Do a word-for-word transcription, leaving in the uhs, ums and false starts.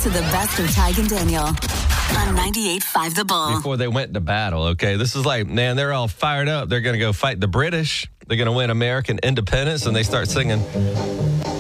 to the best of Tig and Daniel on ninety-eight point five The Bull. Before they went to battle, okay? This is like, man, they're all fired up. They're going to go fight the British. They're going to win American independence, and they start singing,